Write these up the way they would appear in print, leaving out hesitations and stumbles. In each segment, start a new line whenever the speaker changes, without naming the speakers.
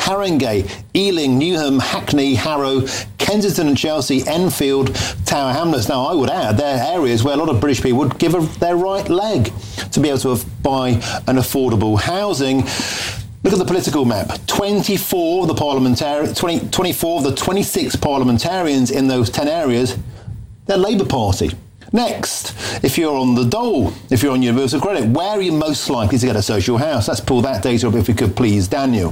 Haringey, Ealing, Newham, Hackney, Harrow, Kensington and Chelsea, Enfield, Tower Hamlets. Now, I would add, they're areas where a lot of British people would give their right leg to be able to buy an affordable housing. Look at the political map. 24 of the 26 parliamentarians in those 10 areas, they're Labour Party. Next, if you're on the dole, if you're on universal credit, where are you most likely to get a social house? Let's pull that data up if we could, please, Daniel.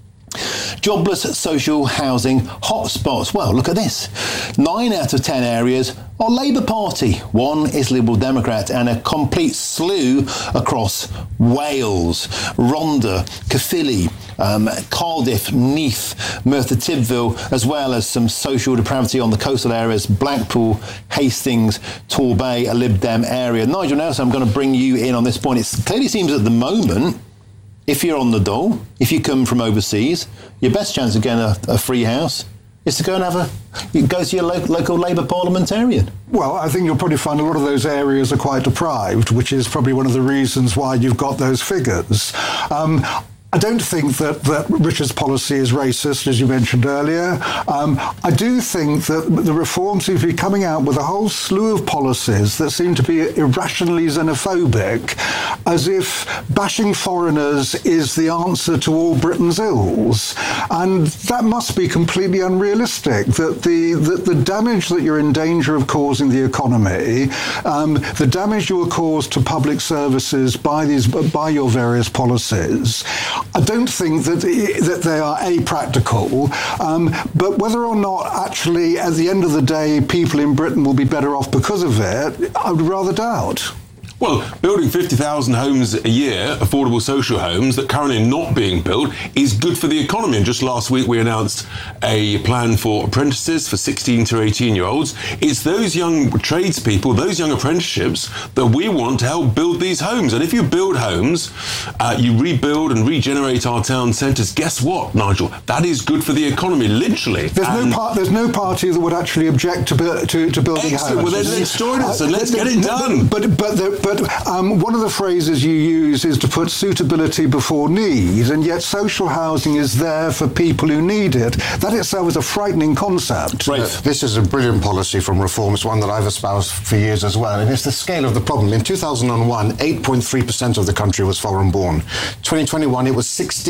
Jobless social housing hotspots. Well, look at this. 9 out of 10 areas are Labour Party. 1 is Liberal Democrat, and a complete slew across Wales, Rhondda, Caerphilly, Cardiff, Neath, Merthyr Tydfil, as well as some social depravity on the coastal areas, Blackpool, Hastings, Torbay, a Lib Dem area. Nigel Nelson, I'm going to bring you in on this point. It clearly seems at the moment, if you're on the dole, if you come from overseas, your best chance of getting a free house is to go and go to your local Labour parliamentarian.
Well, I think you'll probably find a lot of those areas are quite deprived, which is probably one of the reasons why you've got those figures. I don't think that Richard's policy is racist, as you mentioned earlier. I do think that the Reform seems to be coming out with a whole slew of policies that seem to be irrationally xenophobic, as if bashing foreigners is the answer to all Britain's ills. And that must be completely unrealistic, that the damage that you're in danger of causing the economy, the damage you will cause to public services by your various policies, I don't think that they are practical, but whether or not actually at the end of the day people in Britain will be better off because of it, I would rather doubt.
Well, building 50,000 homes a year, affordable social homes, that currently are not being built, is good for the economy. And just last week, we announced a plan for apprentices for 16 to 18-year-olds. It's those young tradespeople, those young apprenticeships, that we want to help build these homes. And if you build homes, you rebuild and regenerate our town centres, guess what, Nigel? That is good for the economy, literally.
There's no party that would actually object to building
houses.
Excellent.
Well, then let's join us and let's get it done.
But one of the phrases you use is to put suitability before need, and yet social housing is there for people who need it. That itself is a frightening concept.
Right.
This is a brilliant policy from Reform. It's one that I've espoused for years as well, and it's the scale of the problem. In 2001, 8.3% of the country was foreign-born. 2021, it was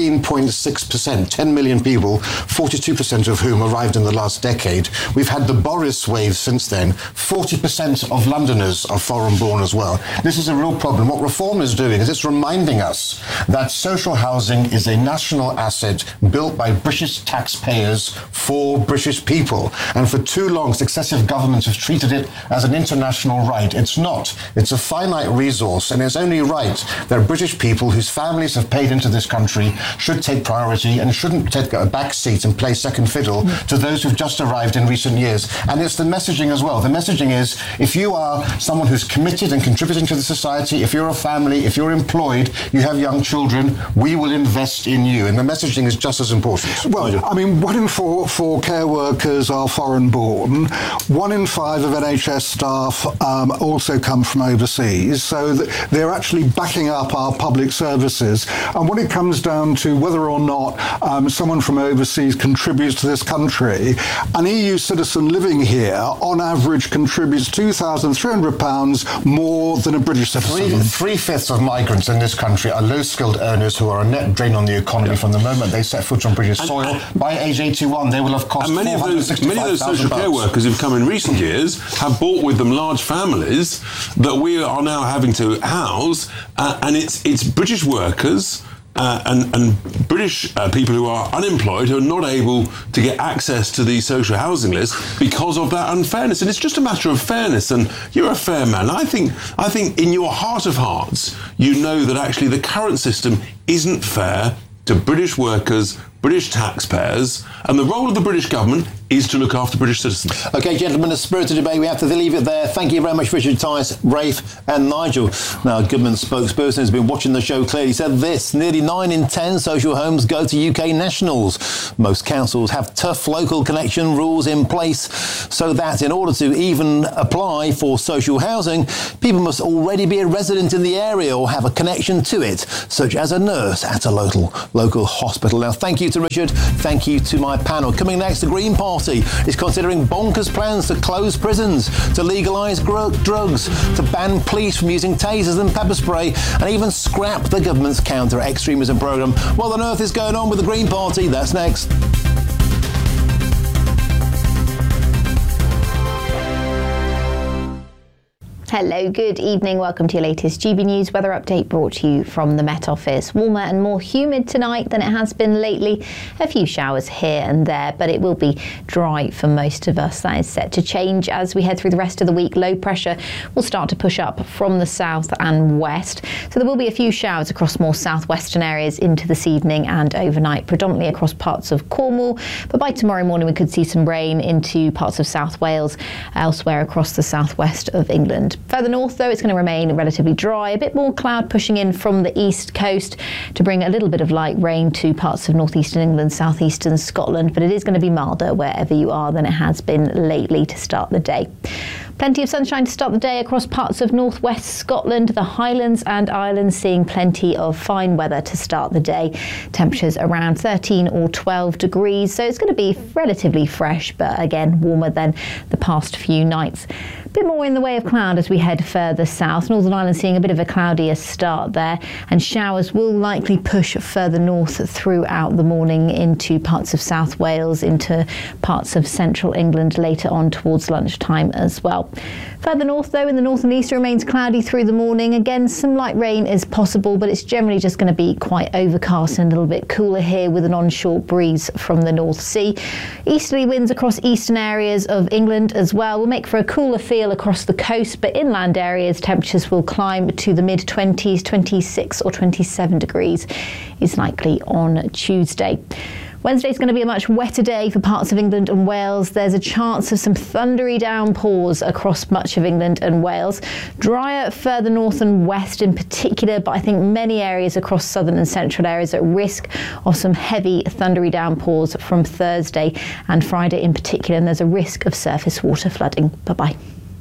16.6%, 10 million people, 42% of whom arrived in the last decade. We've had the Boris wave since then. 40% of Londoners are foreign-born as well. This is a real problem. What Reform is doing is it's reminding us that social housing is a national asset built by British taxpayers for British people. And for too long, successive governments have treated it as an international right. It's not. It's a finite resource, and it's only right that British people whose families have paid into this country should take priority and shouldn't take a back seat and play second fiddle to those who've just arrived in recent years. And it's the messaging as well. The messaging is, if you are someone who's committed and contributing to the society, if you're a family, if you're employed, you have young children, we will invest in you. And the messaging is just as important.
Well, I mean, 1 in 4 care workers are foreign-born. 1 in 5 of NHS staff also come from overseas. So they're actually backing up our public services. And when it comes down to whether or not someone from overseas contributes to this country, an EU citizen living here, on average, contributes £2,300 more than a British citizen.
Three-fifths of migrants in this country are low-skilled earners who are a net drain on the economy from the moment they set foot on British soil. By age 81, they will have cost
many of those social care workers who've come in recent years have brought with them large families that we are now having to house, and it's British workers and British people who are unemployed, who are not able to get access to the social housing list because of that unfairness. And it's just a matter of fairness, and you're a fair man. I think in your heart of hearts, you know that actually the current system isn't fair to British workers, British taxpayers, and the role of the British government is to look after British citizens.
OK, gentlemen, a spirited debate. We have to leave it there. Thank you very much, Richard Tice, Rafe and Nigel. Now, Goodman spokesperson has been watching the show clearly said this: nearly 9 in 10 social homes go to UK nationals. Most councils have tough local connection rules in place so that in order to even apply for social housing, people must already be a resident in the area or have a connection to it, such as a nurse at a local hospital. Now, thank you you to Richard. Thank you to my panel. Coming next, the Green Party is considering bonkers plans to close prisons, to legalise drugs, to ban police from using tasers and pepper spray, and even scrap the government's counter-extremism programme. What on earth is going on with the Green Party? That's next.
Hello, good evening. Welcome to your latest GB News weather update brought to you from the Met Office. Warmer and more humid tonight than it has been lately. A few showers here and there, but it will be dry for most of us. That is set to change as we head through the rest of the week. Low pressure will start to push up from the south and west. So there will be a few showers across more southwestern areas into this evening and overnight, predominantly across parts of Cornwall. But by tomorrow morning, we could see some rain into parts of South Wales, elsewhere across the southwest of England. Further north, though, it's going to remain relatively dry, a bit more cloud pushing in from the east coast to bring a little bit of light rain to parts of northeastern England, southeastern Scotland, but it is going to be milder wherever you are than it has been lately to start the day. Plenty of sunshine to start the day across parts of northwest Scotland, the Highlands and Islands seeing plenty of fine weather to start the day. Temperatures around 13 or 12 degrees, so it's going to be relatively fresh, but again warmer than the past few nights. A bit more in the way of cloud as we head further south. Northern Ireland seeing a bit of a cloudier start there, and showers will likely push further north throughout the morning into parts of South Wales, into parts of central England later on towards lunchtime as well. Further north, though, in the north and east, it remains cloudy through the morning. Again, some light rain is possible, but it's generally just going to be quite overcast and a little bit cooler here with an onshore breeze from the North Sea. Easterly winds across eastern areas of England as well will make for a cooler feel across the coast, but inland areas temperatures will climb to the mid-20s, 26 or 27 degrees is likely on Tuesday. Wednesday's going to be a much wetter day for parts of England and Wales. There's a chance of some thundery downpours across much of England and Wales. Drier further north and west in particular, but I think many areas across southern and central areas at risk of some heavy thundery downpours from Thursday and Friday in particular, and there's a risk of surface water flooding. Bye-bye.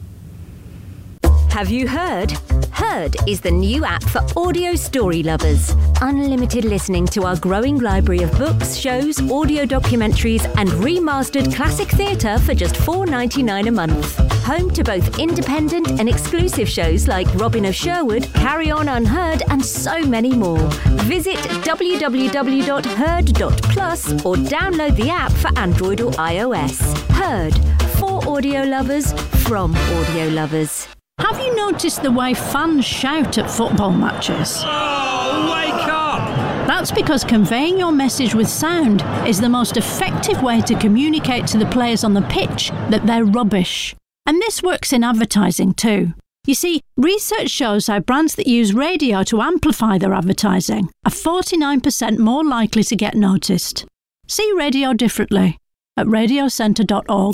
Have you heard? Heard is the new app for audio story lovers. Unlimited listening to our growing library of books, shows, audio documentaries and remastered classic theatre for just $4.99 a month. Home to both independent and exclusive shows like Robin of Sherwood, Carry On Unheard and so many more. Visit www.heard.plus or download the app for Android or iOS. Heard, for audio lovers, from audio lovers.
Have you noticed the way fans shout at football matches?
Oh, wake up!
That's because conveying your message with sound is the most effective way to communicate to the players on the pitch that they're rubbish. And this works in advertising too. You see, research shows how brands that use radio to amplify their advertising are 49% more likely to get noticed. See radio differently at radiocentre.org.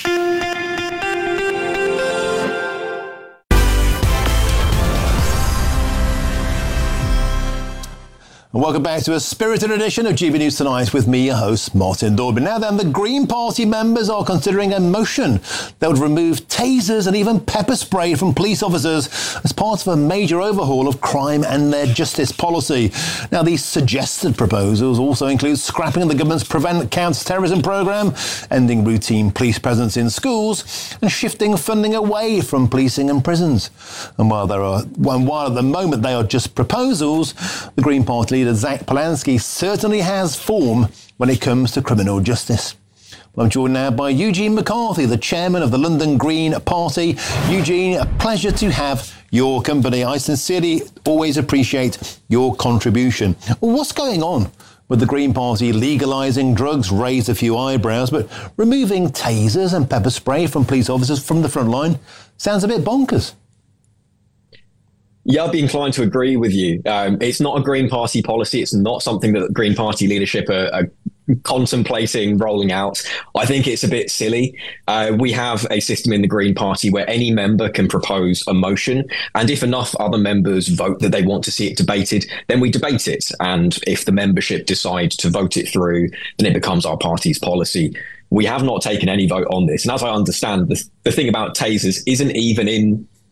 And welcome back to a spirited edition of GB News Tonight with me, your host, Martin Dorby. Now then, the Green Party members are considering a motion that would remove tasers and even pepper spray from police officers as part of a major overhaul of crime and their justice policy. Now, these suggested proposals also include scrapping the government's Prevent Counter-Terrorism programme, ending routine police presence in schools, and shifting funding away from policing and prisons. And while at the moment they are just proposals, the Green Party leader Zach Polanski certainly has form when it comes to criminal justice. Well, I'm joined now by Eugene McCarthy, the chairman of the London Green Party. Eugene, a pleasure to have your company. I sincerely always appreciate your contribution. Well, what's going on with the Green Party legalising drugs? Raised a few eyebrows, but removing tasers and pepper spray from police officers from the front line sounds a bit bonkers.
Yeah, I'd be inclined to agree with you. It's not a Green Party policy. It's not something that the Green Party leadership are contemplating rolling out. I think it's a bit silly. We have a system in the Green Party where any member can propose a motion, and if enough other members vote that they want to see it debated, then we debate it. And if the membership decides to vote it through, then it becomes our party's policy. We have not taken any vote on this. And as I understand, the thing about tasers isn't even in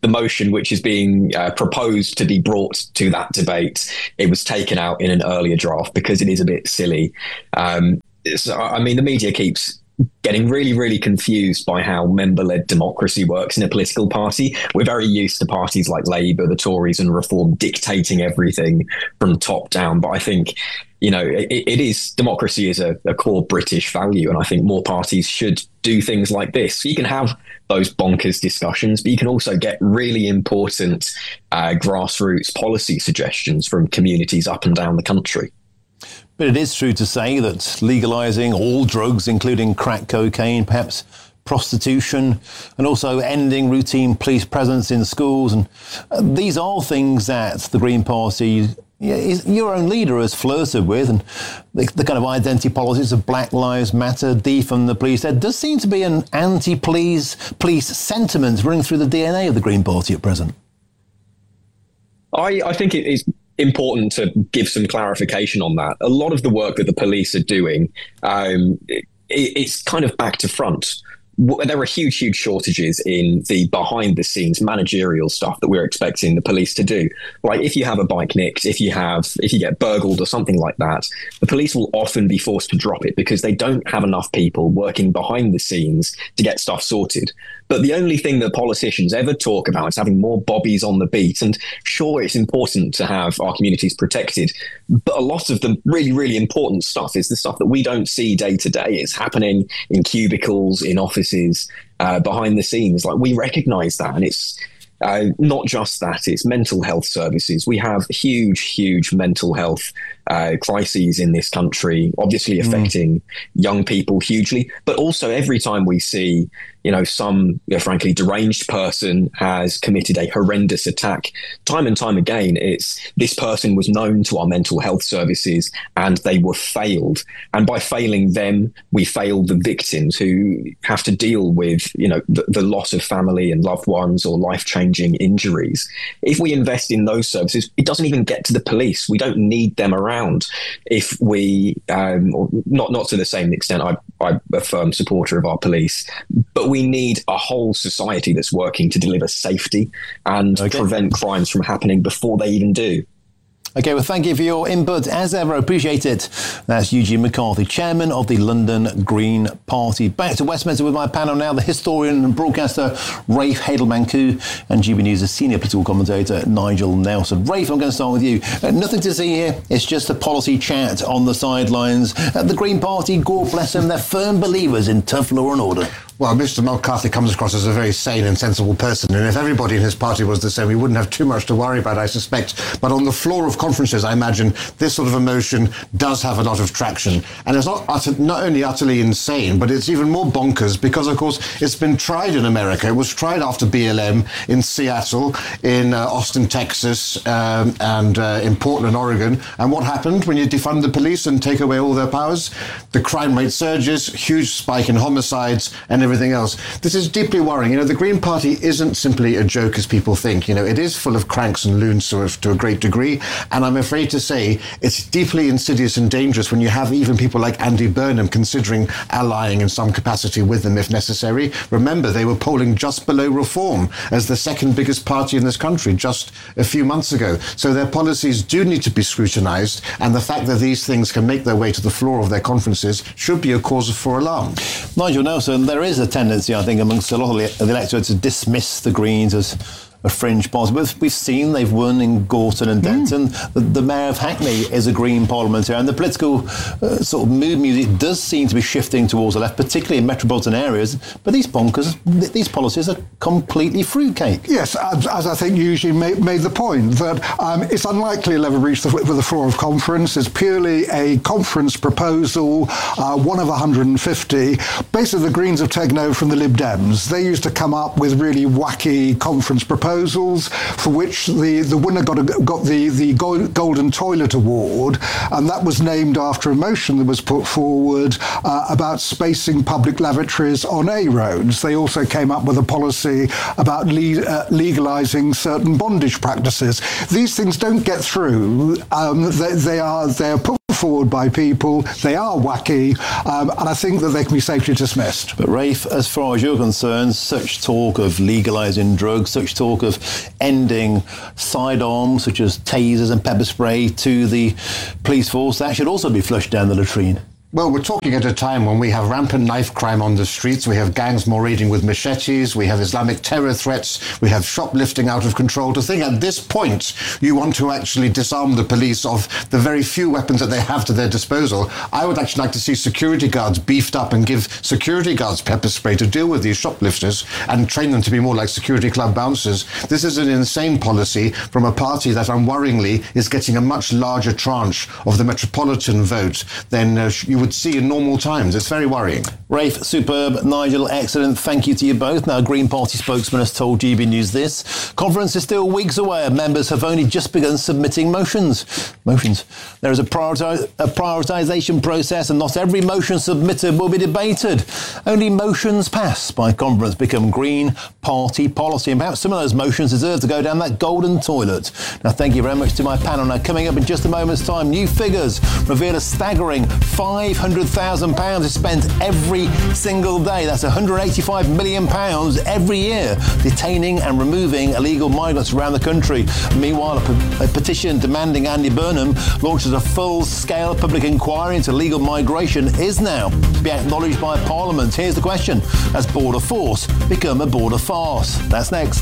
the motion which is being proposed to be brought to that debate, it was taken out in an earlier draft because it is a bit silly. So, I mean, the media keeps getting really, really confused by how member-led democracy works in a political party. We're very used to parties like Labour, the Tories and Reform dictating everything from top down. But I think, you know, it is, democracy is a core British value. And I think more parties should do things like this. You can have those bonkers discussions, but you can also get really important grassroots policy suggestions from communities up and down the country.
But it is true to say that legalising all drugs, including crack cocaine, perhaps prostitution, and also ending routine police presence in schools, and these are things that the Green Party, your own leader, has flirted with, and the kind of identity politics of Black Lives Matter, defund the police. There does seem to be an anti-police sentiment running through the DNA of the Green Party at present.
I think it is important to give some clarification on that. A lot of the work that the police are doing, it's kind of back to front. There are huge shortages in the behind the scenes managerial stuff that we're expecting the police to do. Like if you have a bike nicked, if you get burgled or something like that, the police will often be forced to drop it because they don't have enough people working behind the scenes to get stuff sorted. But the only thing that politicians ever talk about is having more bobbies on the beat. And sure, it's important to have our communities protected, but a lot of the really, really important stuff is the stuff that we don't see day to day. It's happening in cubicles, in offices, behind the scenes. Like, we recognize that. And it's not just that, it's mental health services. We have huge mental health crises in this country, obviously affecting young people hugely. But also every time we see, some, frankly, deranged person has committed a horrendous attack, time and time again, it's this person was known to our mental health services and they were failed. And by failing them, we fail the victims who have to deal with, the loss of family and loved ones or life-changing injuries. If we invest in those services, it doesn't even get to the police. We don't need them around. If we, not to the same extent, I'm a firm supporter of our police, but we need a whole society that's working to deliver safety and prevent crimes from happening before they even do.
OK, well, thank you for your input. As ever, I appreciate it. That's Eugene McCarthy, chairman of the London Green Party. Back to Westminster with my panel now, the historian and broadcaster Rafe Hadelman-Koo and GB News' senior political commentator Nigel Nelson. Rafe, I'm going to start with you. Nothing to see here. It's just a policy chat on the sidelines. The Green Party, God bless them, they're firm believers in tough law and order.
Well, Mr. McCarthy comes across as a very sane and sensible person, and if everybody in his party was the same, we wouldn't have too much to worry about, I suspect. But on the floor of conferences, I imagine this sort of emotion does have a lot of traction. And it's not only utterly insane, but it's even more bonkers because, of course, it's been tried in America. It was tried after BLM in Seattle, in Austin, Texas, and in Portland, Oregon. And what happened when you defund the police and take away all their powers? The crime rate surges, huge spike in homicides, and everything else. This is deeply worrying. The Green Party isn't simply a joke as people think. It is full of cranks and loons to a great degree. And I'm afraid to say it's deeply insidious and dangerous when you have even people like Andy Burnham considering allying in some capacity with them if necessary. Remember, they were polling just below Reform as the second biggest party in this country just a few months ago. So their policies do need to be scrutinised. And the fact that these things can make their way to the floor of their conferences should be a cause for alarm.
Nigel Nelson, there is a tendency, I think, amongst a lot of the electorate to dismiss the Greens as a fringe party. We've seen they've won in Gorton and Denton. The Mayor of Hackney is a Green parliamentarian. And the political sort of mood music does seem to be shifting towards the left, particularly in metropolitan areas. But these policies are completely fruitcake.
Yes, as I think Eugene made the point, that it's unlikely it'll ever reach the floor of conference. It's purely a conference proposal, one of 150. Basically, the Greens have taken over from the Lib Dems. They used to come up with really wacky conference proposals for which the winner got the Golden Toilet Award, and that was named after a motion that was put forward about spacing public lavatories on A roads. They also came up with a policy about legalising certain bondage practices. These things don't get through. They are put forward by people. They are wacky, and I think that they can be safely dismissed.
But Rafe, as far as you're concerned, such talk of legalising drugs, such talk of ending sidearms such as tasers and pepper spray to the police force, that should also be flushed down the latrine.
Well, we're talking at a time when we have rampant knife crime on the streets, we have gangs marauding with machetes, we have Islamic terror threats, we have shoplifting out of control. To think at this point you want to actually disarm the police of the very few weapons that they have to their disposal. I would actually like to see security guards beefed up and give security guards pepper spray to deal with these shoplifters and train them to be more like security club bouncers. This is an insane policy from a party that unworryingly is getting a much larger tranche of the metropolitan vote than you would see in normal times. It's very worrying.
Rafe, superb. Nigel, excellent. Thank you to you both. Now, Green Party spokesman has told GB News this. Conference is still weeks away and members have only just begun submitting motions. There is a prioritisation process and not every motion submitted will be debated. Only motions passed by conference become Green Party policy, and perhaps some of those motions deserve to go down that golden toilet. Now, thank you very much to my panel. Now, coming up in just a moment's time, new figures reveal a staggering £500,000 is spent every single day. That's £185 million every year, detaining and removing illegal migrants around the country. Meanwhile, a petition demanding Andy Burnham launches a full-scale public inquiry into legal migration is now to be acknowledged by Parliament. Here's the question: has border force become a border farce? That's next.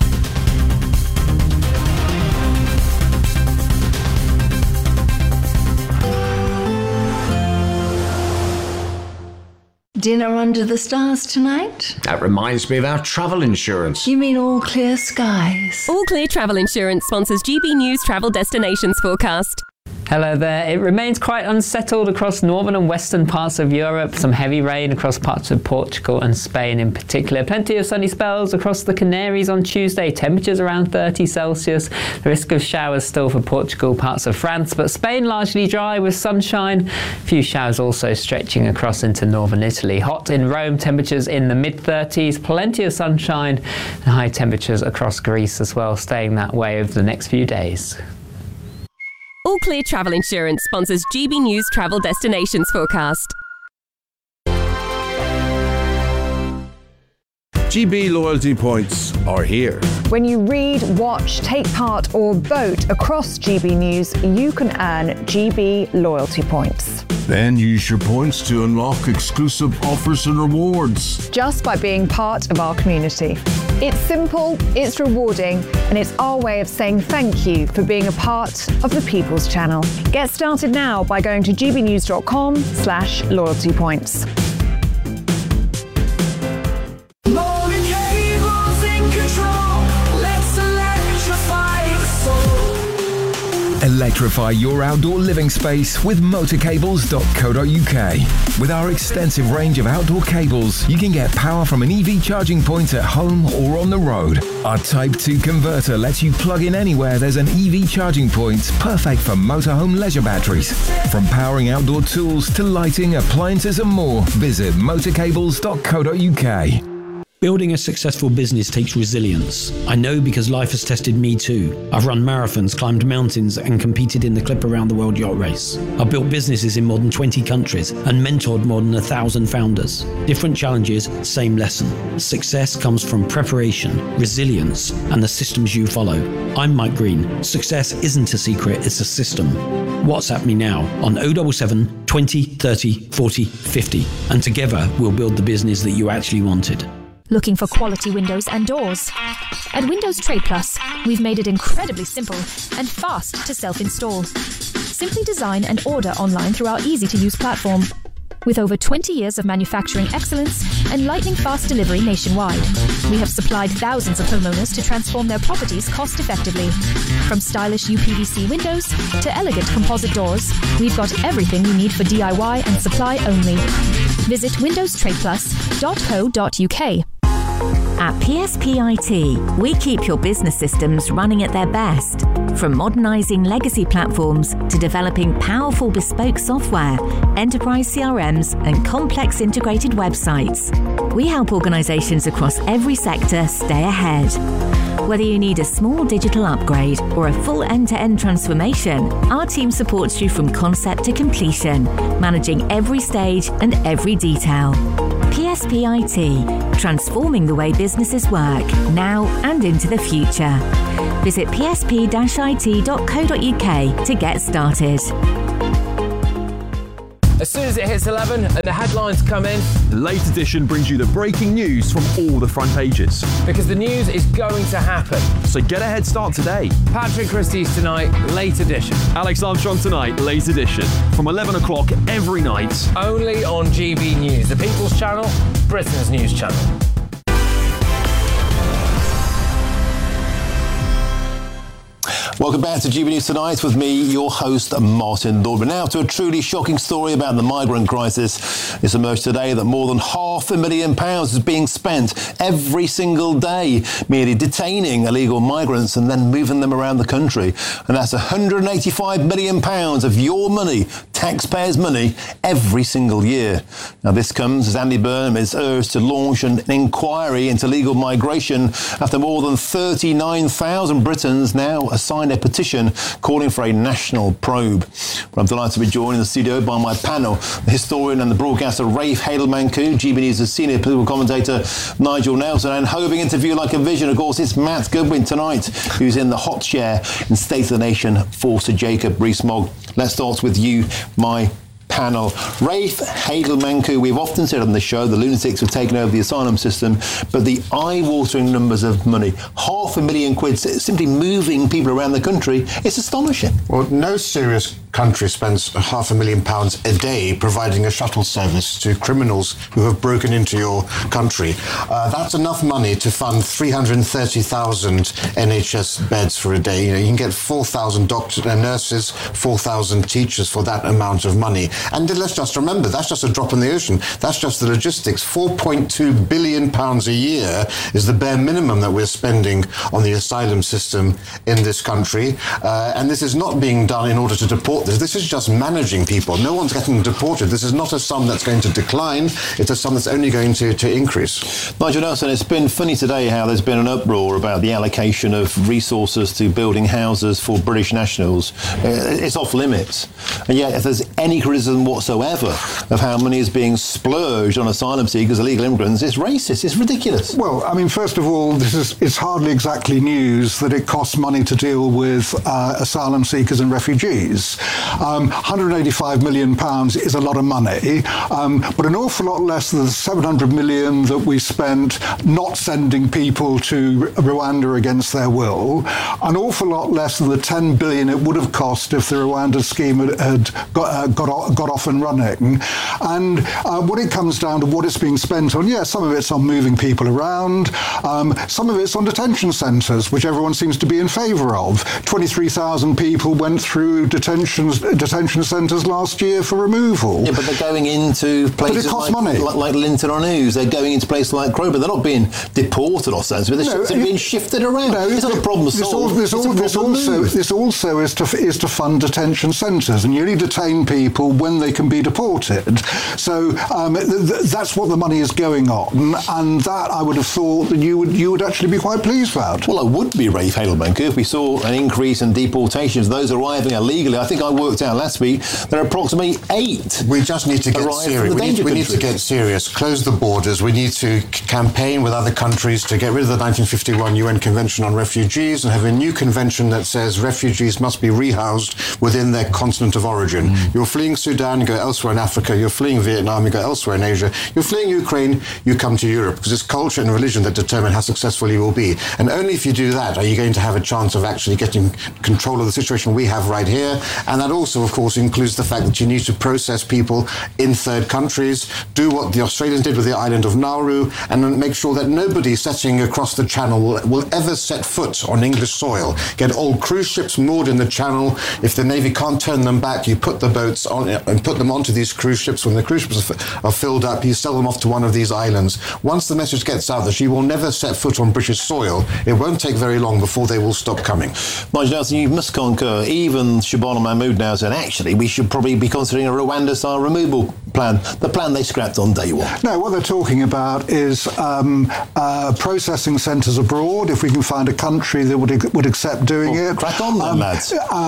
Dinner under the stars tonight?
That reminds me of our travel insurance.
You mean All Clear Skies?
All Clear Travel Insurance sponsors GB News Travel Destinations Forecast.
Hello there. It remains quite unsettled across northern and western parts of Europe. Some heavy rain across parts of Portugal and Spain in particular. Plenty of sunny spells across the Canaries on Tuesday. Temperatures around 30 Celsius. The risk of showers still for Portugal, parts of France, but Spain largely dry with sunshine. A few showers also stretching across into northern Italy. Hot in Rome, temperatures in the mid-30s. Plenty of sunshine and high temperatures across Greece as well, staying that way over the next few days.
All Clear Travel Insurance sponsors GB News Travel Destinations Forecast.
GB loyalty points are here.
When you read, watch, take part or vote across GB News, you can earn GB loyalty points.
Then use your points to unlock exclusive offers and rewards.
Just by being part of our community. It's simple, it's rewarding, and it's our way of saying thank you for being a part of the People's Channel. Get started now by going to gbnews.com/loyalty points.
Electrify your outdoor living space with motorcables.co.uk. With our extensive range of outdoor cables, you can get power from an EV charging point at home or on the road. Our Type 2 converter lets you plug in anywhere there's an EV charging point, perfect for motorhome leisure batteries. From powering outdoor tools to lighting, appliances and more, visit motorcables.co.uk.
Building a successful business takes resilience. I know because life has tested me too. I've run marathons, climbed mountains, and competed in the Clip Around the World Yacht Race. I've built businesses in more than 20 countries and mentored more than 1,000 founders. Different challenges, same lesson. Success comes from preparation, resilience, and the systems you follow. I'm Mike Green. Success isn't a secret, it's a system. WhatsApp me now on 077 20 30 40 50, and together we'll build the business that you actually wanted.
Looking for quality windows and doors? At Windows Trade Plus, we've made it incredibly simple and fast to self-install. Simply design and order online through our easy-to-use platform. With over 20 years of manufacturing excellence and lightning-fast delivery nationwide, we have supplied thousands of homeowners to transform their properties cost-effectively. From stylish UPVC windows to elegant composite doors, we've got everything you need for DIY and supply only. Visit windowstradeplus.co.uk.
At PSP IT, we keep your business systems running at their best. From modernising legacy platforms to developing powerful bespoke software, enterprise CRMs and complex integrated websites, we help organisations across every sector stay ahead. Whether you need a small digital upgrade or a full end-to-end transformation, our team supports you from concept to completion, managing every stage and every detail. PSP IT, transforming the way businesses work now and into the future. Visit psp-it.co.uk to get started.
As soon as it hits 11 and the headlines come in,
the Late Edition brings you the breaking news from all the front pages.
Because the news is going to happen.
So get a head start today.
Patrick Christie's tonight, Late Edition.
Alex Armstrong tonight, Late Edition. From 11 o'clock every night.
Only on GB News, the People's Channel, Britain's news channel.
Welcome back to GB News Tonight with me, your host, Martin Dorman. Now to a truly shocking story about the migrant crisis. It's emerged today that more than £500,000 is being spent every single day merely detaining illegal migrants and then moving them around the country. And that's £185 million of your money, taxpayers' money, every single year. Now this comes as Andy Burnham is urged to launch an inquiry into legal migration after more than 39,000 Britons now signed a petition calling for a national probe. But I'm delighted to be joined in the studio by my panel, the historian and the broadcaster Rafe Haidel-Mankoo, GB News' senior political commentator Nigel Nelson, and hoping interview like a vision, of course, it's Matt Goodwin tonight, who's in the hot chair in State of the Nation for Sir Jacob Rees-Mogg. Let's start with you, my panel. Rafe Haidel-Mankoo, we've often said on the show the lunatics have taken over the asylum system, but the eye-watering numbers of money, £500,000 simply moving people around the country, it's astonishing.
Well, no serious country spends £500,000 a day providing a shuttle service to criminals who have broken into your country. That's enough money to fund 330,000 NHS beds for a day. You can get 4,000 doctors and nurses, 4,000 teachers for that amount of money. And let's just remember, that's just a drop in the ocean. That's just the logistics. £4.2 billion a year is the bare minimum that we're spending on the asylum system in this country. And this is not being done in order to deport this. This is just managing people. No one's getting deported. This is not a sum that's going to decline. It's a sum that's only going to increase.
Nigel Nelson, it's been funny today how there's been an uproar about the allocation of resources to building houses for British nationals. It's off limits. And yet, if there's any criticism whatsoever of how money is being splurged on asylum seekers, illegal immigrants, it's racist. It's ridiculous.
Well, I mean, first of all, it's hardly exactly news that it costs money to deal with asylum seekers and refugees. £185 million is a lot of money, but an awful lot less than the £700 million that we spent not sending people to Rwanda against their will, an awful lot less than the £10 billion it would have cost if the Rwanda scheme had got off and running. And when it comes down to what it's being spent on, some of it's on moving people around, some of it's on detention centres, which everyone seems to be in favour of. 23,000 people went through detention centres last year for removal.
Yeah, but they're going into places like Linton-on-Ouse. They're going into places like Crowborough. They're not being deported or something. They're being shifted around. It's not a problem solved. This
also is to fund detention centres, and you only detain people when they can be deported. So that's what the money is going on, and that I would have thought that you would actually be quite pleased about.
Well, I would be, Rafe Haidel-Mankoo, if we saw an increase in deportations, those arriving illegally. I think I worked out last week there are approximately 8.
We just need to get serious. We need to get serious. Close the borders. We need to campaign with other countries to get rid of the 1951 UN Convention on Refugees and have a new convention that says refugees must be rehoused within their continent of origin. You're fleeing Sudan, you go elsewhere in Africa. You're fleeing Vietnam, you go elsewhere in Asia. You're fleeing Ukraine, you come to Europe, because it's culture and religion that determine how successful you will be. And only if you do that are you going to have a chance of actually getting control of the situation we have right here. And that also, of course, includes the fact that you need to process people in third countries, do what the Australians did with the island of Nauru, and then make sure that nobody setting across the channel will ever set foot on English soil. Get old cruise ships moored in the channel. If the Navy can't turn them back, you put the boats on and put them onto these cruise ships. When the cruise ships are filled up, you sell them off to one of these islands. Once the message gets out that you will never set foot on British soil, it won't take very long before they will stop coming.
Nigel Nelson, you must concur. Even Shabana mood now saying, actually, we should probably be considering a Rwanda-style removal plan, the plan they scrapped on day one.
No, what they're talking about is processing centres abroad, if we can find a country that would accept doing it.
Crack on then, lads.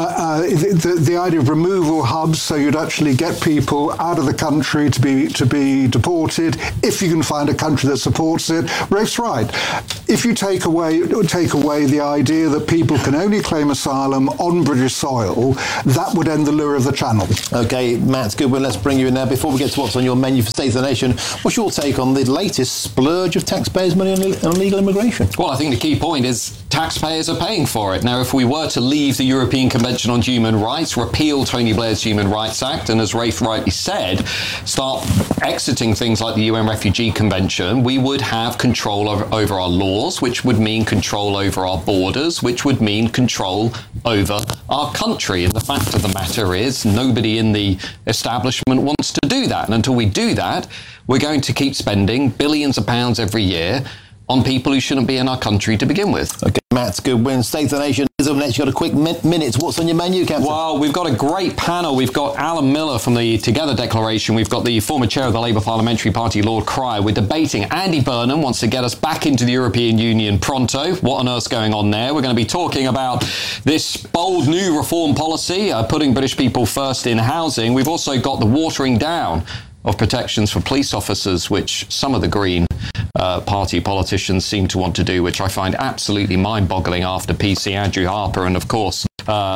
The idea of removal hubs, so you'd actually get people out of the country to be deported, if you can find a country that supports it. Rafe's right. If you take away the idea that people can only claim asylum on British soil, that would end the lure of the Channel.
OK, Matt Goodwin, let's bring you in there. Before we get to what's on your menu for State of the Nation, what's your take on the latest splurge of taxpayers' money on illegal immigration?
Well, I think the key point is taxpayers are paying for it. Now, if we were to leave the European Convention on Human Rights, repeal Tony Blair's Human Rights Act, and as Rafe rightly said, start exiting things like the UN Refugee Convention, we would have control over our laws, which would mean control over our borders, which would mean control over our country. And the fact of the matter is, nobody in the establishment wants to do that. And until we do that, we're going to keep spending billions of pounds every year on people who shouldn't be in our country to begin with.
OK, Matt Goodwin, State of the Nation is up next. You've got a quick minute. What's on your menu, Captain?
Well, we've got a great panel. We've got Alan Miller from the Together Declaration. We've got the former chair of the Labour Parliamentary Party, Lord Cryer. We're debating. Andy Burnham wants to get us back into the European Union pronto. What on earth's going on there? We're going to be talking about this bold new reform policy, putting British people first in housing. We've also got the watering down of protections for police officers, which some of the Green Party politicians seem to want to do, which I find absolutely mind-boggling after PC Andrew Harper and, of course,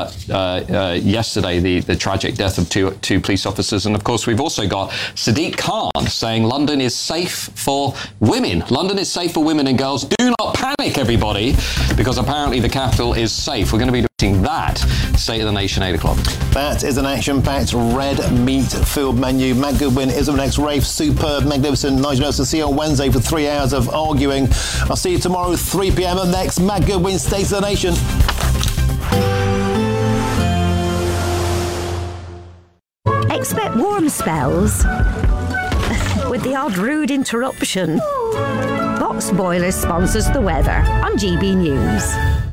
yesterday the tragic death of two police officers. And, of course, we've also got Sadiq Khan saying London is safe for women. London is safe for women and girls. Do not panic, everybody, because apparently the capital is safe. We're going to be doing that. State of the Nation, 8 o'clock.
That is an action-packed red meat-filled menu. Matt Goodwin is up next. Rafe, superb, magnificent. Nigel Nelson, see you on Wednesday for 3 hours of arguing. I'll see you tomorrow, 3 p.m. Up next, Matt Goodwin, State of the Nation.
Expect warm spells with the odd rude interruption. Box Boilers sponsors the weather on GB News.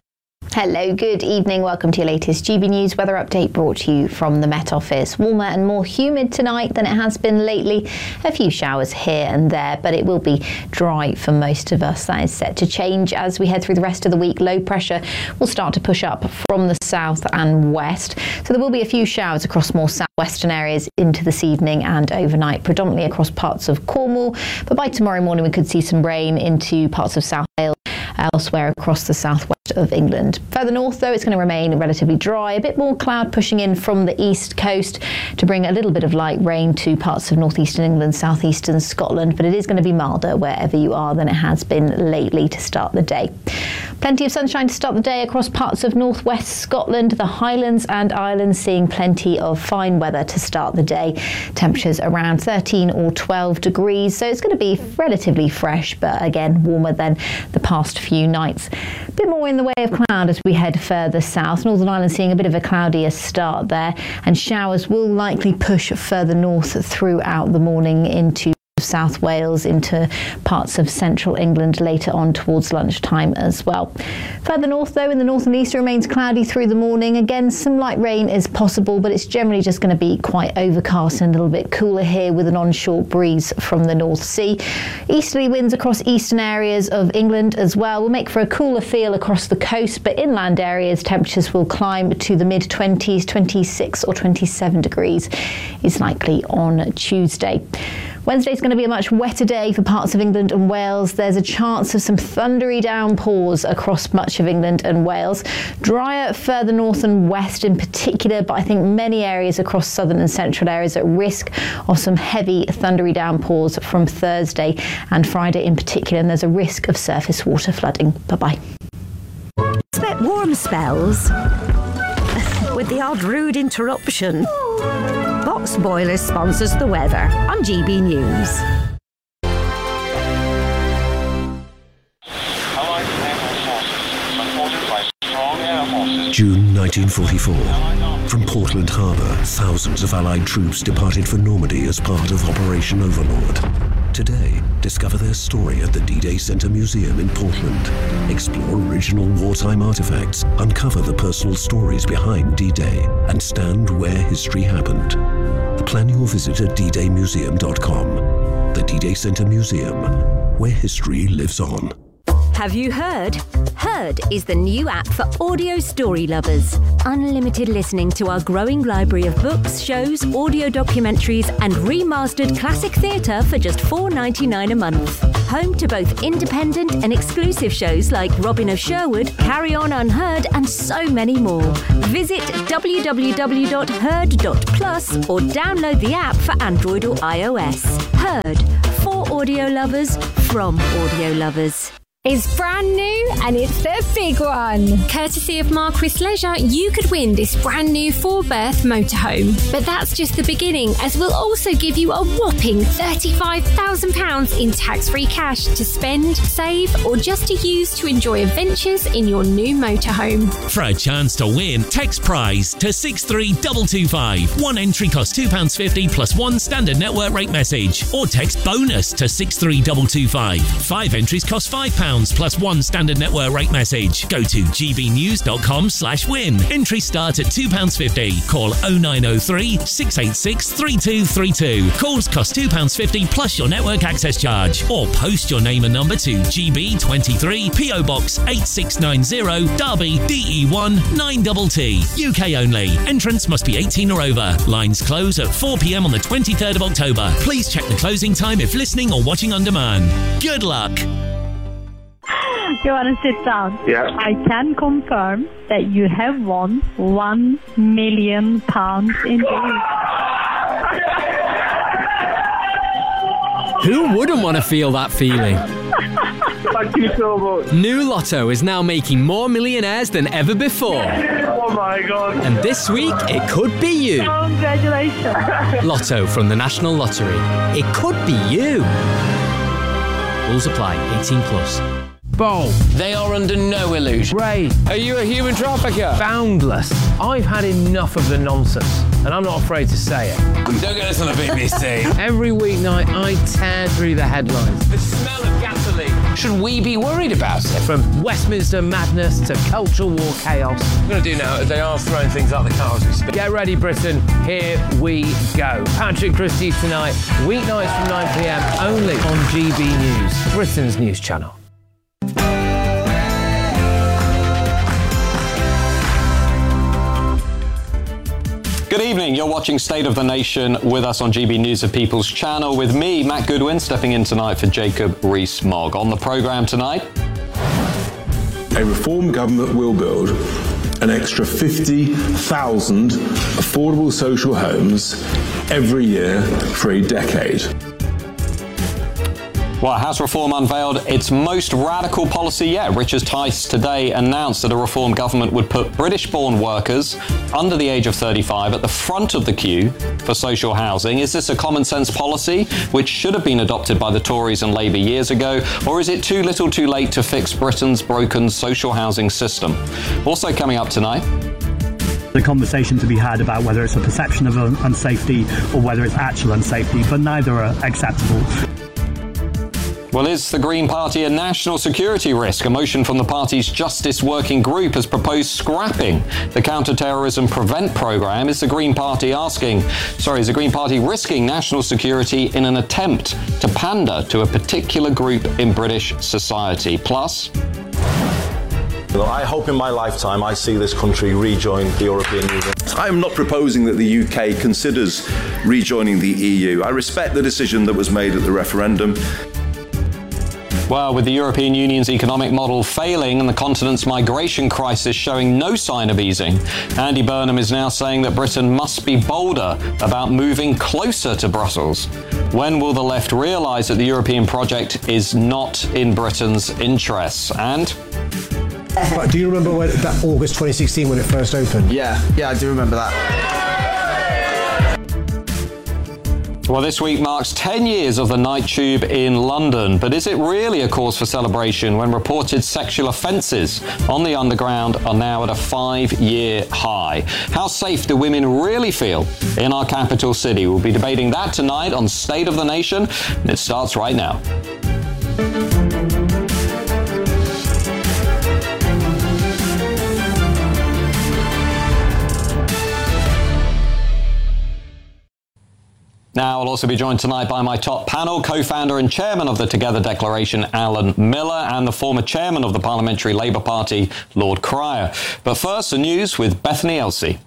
Hello, good evening. Welcome to your latest GB News weather update brought to you from the Met Office. Warmer and more humid tonight than it has been lately. A few showers here and there, but it will be dry for most of us. That is set to change as we head through the rest of the week. Low pressure will start to push up from the south and west. So there will be a few showers across more southwestern areas into this evening and overnight, predominantly across parts of Cornwall. But by tomorrow morning, we could see some rain into parts of South Wales, elsewhere across the southwest of England. Further north, though, it's going to remain relatively dry. A bit more cloud pushing in from the east coast to bring a little bit of light rain to parts of northeastern England, southeastern Scotland, but it is going to be milder wherever you are than it has been lately to start the day. Plenty of sunshine to start the day across parts of northwest Scotland, the Highlands and Islands seeing plenty of fine weather to start the day. Temperatures around 13 or 12 degrees, so it's going to be relatively fresh, but again warmer than the past few nights. A bit more in the way of cloud as we head further south. Northern Ireland seeing a bit of a cloudier start there, and showers will likely push further north throughout the morning into South Wales, into parts of central England later on towards lunchtime as well. Further north, though, in the north and east, it remains cloudy through the morning. Again, some light rain is possible, but it's generally just going to be quite overcast and a little bit cooler here with an onshore breeze from the North Sea. Easterly winds across eastern areas of England as well will make for a cooler feel across the coast, but inland areas temperatures will climb to the mid-20s, 26 or 27 degrees is likely on Tuesday. Wednesday's going to be a much wetter day for parts of England and Wales. There's a chance of some thundery downpours across much of England and Wales. Drier further north and west in particular, but I think many areas across southern and central areas at risk of some heavy thundery downpours from Thursday and Friday in particular, and there's a risk of surface water flooding. Bye-bye.
Expect warm spells with the odd rude interruption. Box Boilers sponsors the weather on GB News.
June 1944. From Portland Harbour, thousands of Allied troops departed for Normandy as part of Operation Overlord. Today, discover their story at the D-Day Center Museum in Portland. Explore original wartime artifacts, uncover the personal stories behind D-Day, and stand where history happened. Plan your visit at ddaymuseum.com. The D-Day Center Museum, where history lives on.
Have you heard? Heard is the new app for audio story lovers. Unlimited listening to our growing library of books, shows, audio documentaries, and remastered classic theatre for just $4.99 a month. Home to both independent and exclusive shows like Robin of Sherwood, Carry On Unheard, and so many more. Visit www.heard.plus or download the app for Android or iOS. Heard, for audio lovers, from audio lovers.
It's brand new and it's the big one. Courtesy of Marquis Leisure, you could win this brand new 4-berth motorhome. But that's just the beginning, as we'll also give you a whopping £35,000 in tax-free cash to spend, save, or just to use to enjoy adventures in your new motorhome.
For a chance to win, text prize to 63225. One entry costs £2.50 plus one standard network rate message. Or text bonus to 63225. 5 entries cost £5 plus one standard network rate message. Go to gbnews.com/win. Entries start at £2.50. Call 0903 686 3232. Calls cost £2.50 plus your network access charge. Or post your name and number to GB23 PO Box 8690 Derby DE1 9TT. UK only. Entrance must be 18 or over. Lines close at 4 p.m. on the 23rd of October. Please check the closing time if listening or watching on demand. Good luck.
You want to sit down?
Yeah.
I can confirm that you have won £1 million in days.
Who wouldn't want to feel that feeling?
Thank you so much.
New Lotto is now making more millionaires than ever before.
Oh my God.
And this week, it could be you.
Congratulations.
Lotto from the National Lottery. It could be you. Rules apply. 18 plus.
Bold. They are under no illusion. Ray, are you a human trafficker? Boundless. I've had enough of the nonsense, and I'm not afraid to say it.
Don't get us on the BBC.
Every weeknight, I tear through the headlines.
The smell of gasoline. Should we be worried about it?
From Westminster madness to cultural war chaos.
What I'm going to do now is they are throwing things out the car as we speak.
Get ready, Britain. Here we go. Patrick Christie tonight, weeknights from 9 p.m. only on GB News, Britain's news channel.
Good evening. You're watching State of the Nation with us on GB News, the People's Channel, with me, Matt Goodwin, stepping in tonight for Jacob Rees-Mogg. On the programme tonight,
a reform government will build an extra 50,000 affordable social homes every year for a decade.
Well, House Reform unveiled its most radical policy yet. Richard Tice today announced that a Reform government would put British-born workers under the age of 35 at the front of the queue for social housing. Is this a common-sense policy which should have been adopted by the Tories and Labour years ago, or is it too little too late to fix Britain's broken social housing system? Also coming up tonight,
the conversation to be had about whether it's a perception of unsafety or whether it's actual unsafety, but neither are acceptable.
Well, is the Green Party a national security risk? A motion from the party's Justice Working Group has proposed scrapping the counter-terrorism prevent programme. Is the Green Party risking national security in an attempt to pander to a particular group in British society? Plus,
I hope in my lifetime I see this country rejoin the European Union.
I am not proposing that the UK considers rejoining the EU. I respect the decision that was made at the referendum.
well, with the European Union's economic model failing and the continent's migration crisis showing no sign of easing, Andy Burnham is now saying that Britain must be bolder about moving closer to Brussels. When will the left realise that the European project is not in Britain's interests? And
do you remember that August 2016 when it first opened?
Yeah, I do remember that.
Well, this week marks 10 years of the night tube in London, but is it really a cause for celebration when reported sexual offences on the Underground are now at a 5-year high? How safe do women really feel in our capital city? We'll be debating that tonight on State of the Nation, and it starts right now. Now, I'll also be joined tonight by my top panel, co-founder and chairman of the Together Declaration, Alan Miller, and the former chairman of the Parliamentary Labour Party, Lord Cryer. But first, the news with Bethany Elsey.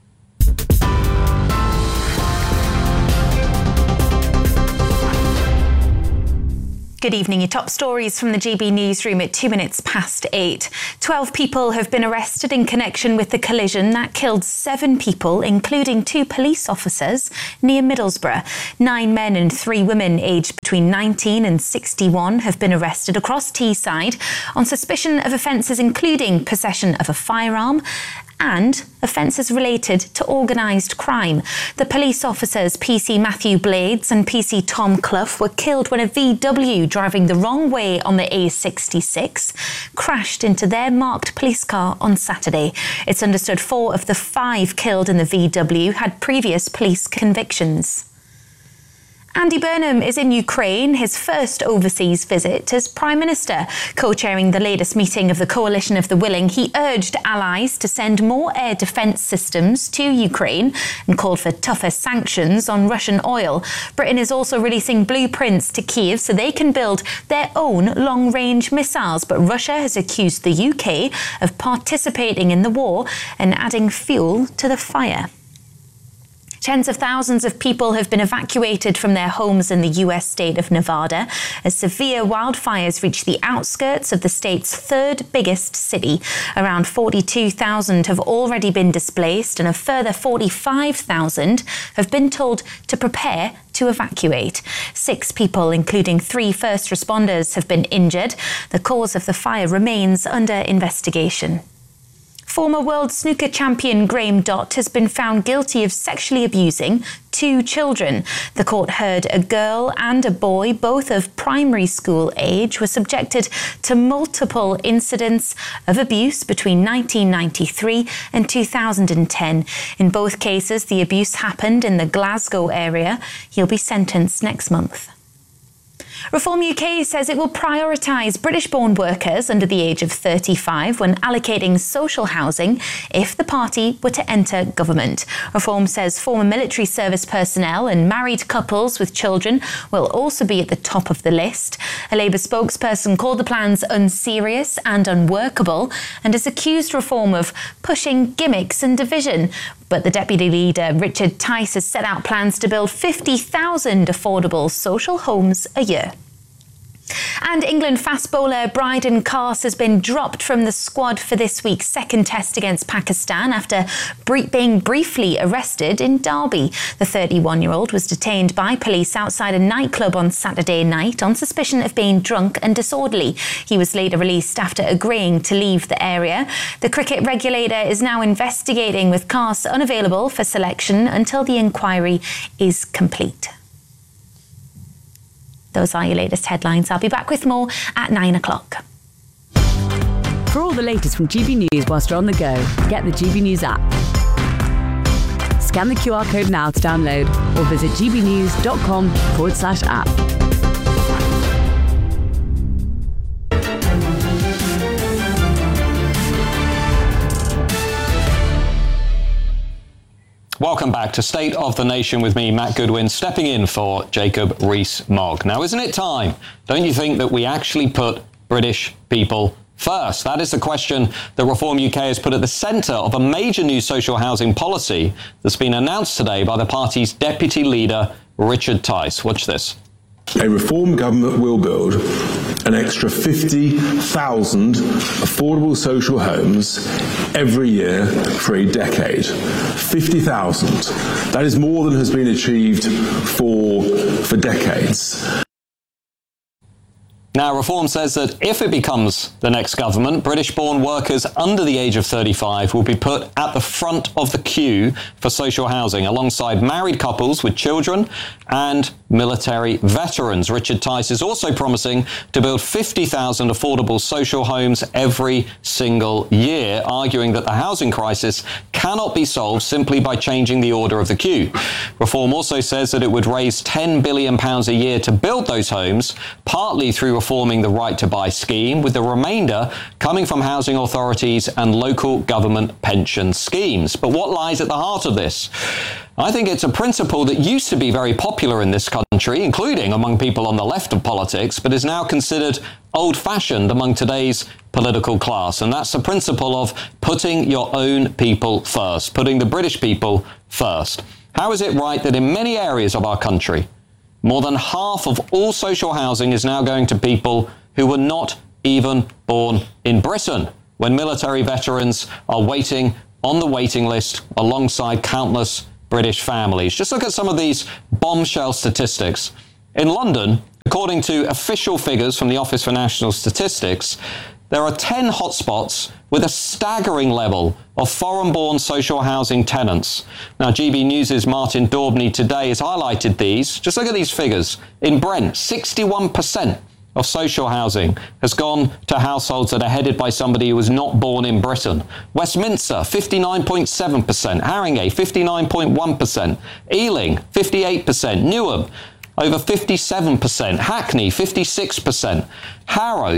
Good evening. Your top stories from the GB newsroom at 8:02. 12 people have been arrested in connection with the collision that killed 7 people, including 2 police officers, near Middlesbrough. 9 men and 3 women aged between 19 and 61 have been arrested across Teesside on suspicion of offences including possession of a firearm and offences related to organised crime. The police officers PC Matthew Blades and PC Tom Clough were killed when a VW driving the wrong way on the A66 crashed into their marked police car on Saturday. It's understood 4 of the 5 killed in the VW had previous police convictions. Andy Burnham is in Ukraine, his first overseas visit as Prime Minister. Co-chairing the latest meeting of the Coalition of the Willing, he urged allies to send more air defence systems to Ukraine and called for tougher sanctions on Russian oil. Britain is also releasing blueprints to Kyiv so they can build their own long-range missiles, but Russia has accused the UK of participating in the war and adding fuel to the fire. Tens of thousands of people have been evacuated from their homes in the US state of Nevada as severe wildfires reach the outskirts of the state's 3rd biggest city. Around 42,000 have already been displaced and a further 45,000 have been told to prepare to evacuate. 6 people, including 3 first responders, have been injured. The cause of the fire remains under investigation. Former world snooker champion Graham Dott has been found guilty of sexually abusing 2 children. The court heard a girl and a boy, both of primary school age, were subjected to multiple incidents of abuse between 1993 and 2010. In both cases, the abuse happened in the Glasgow area. He'll be sentenced next month. Reform UK says it will prioritise British-born workers under the age of 35 when allocating social housing if the party were to enter government. Reform says former military service personnel and married couples with children will also be at the top of the list. A Labour spokesperson called the plans unserious and unworkable and has accused Reform of pushing gimmicks and division. But the Deputy Leader, Richard Tice, has set out plans to build 50,000 affordable social homes a year. And England fast bowler Bryden Carse has been dropped from the squad for this week's second test against Pakistan after being briefly arrested in Derby. The 31-year-old was detained by police outside a nightclub on Saturday night on suspicion of being drunk and disorderly. He was later released after agreeing to leave the area. The cricket regulator is now investigating, with Carse unavailable for selection until the inquiry is complete. Those are your latest headlines. I'll be back with more at 9 o'clock.
For all the latest from GB News whilst you're on the go, get the GB News app. Scan the QR code now to download or visit gbnews.com/app.
Welcome back to State of the Nation with me, Matt Goodwin, stepping in for Jacob Rees-Mogg. Now, isn't it time, don't you think, that we actually put British people first? That is the question that Reform UK has put at the centre of a major new social housing policy that's been announced today by the party's Deputy Leader, Richard Tice. Watch this.
A Reform government will build an extra 50,000 affordable social homes every year for a decade. 50,000. That is more than has been achieved for decades.
Now, Reform says that if it becomes the next government, British-born workers under the age of 35 will be put at the front of the queue for social housing, alongside married couples with children and military veterans. Richard Tice is also promising to build 50,000 affordable social homes every single year, arguing that the housing crisis cannot be solved simply by changing the order of the queue. Reform also says that it would raise £10 billion a year to build those homes, partly through reforming the Right to Buy scheme, with the remainder coming from housing authorities and local government pension schemes. But what lies at the heart of this? I think it's a principle that used to be very popular in this country, including among people on the left of politics, but is now considered old-fashioned among today's political class. And that's the principle of putting your own people first, putting the British people first. How is it right that in many areas of our country, more than half of all social housing is now going to people who were not even born in Britain, when military veterans are waiting on the waiting list alongside countless British families? Just look at some of these bombshell statistics. In London, according to official figures from the Office for National Statistics, there are 10 hotspots with a staggering level of foreign-born social housing tenants. Now, GB News' Martin Daubney today has highlighted these. Just look at these figures. In Brent, 61% of social housing has gone to households that are headed by somebody who was not born in Britain. Westminster, 59.7%. Haringey, 59.1%. Ealing, 58%. Newham, over 57%. Hackney, 56%. Harrow,